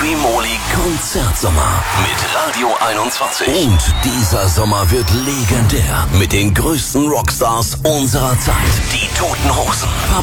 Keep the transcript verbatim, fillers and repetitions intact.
Free-Moli Konzertsommer mit Radio einundzwanzig. Und dieser Sommer wird legendär mit den größten Rockstars unserer Zeit. Die Toten Hosen,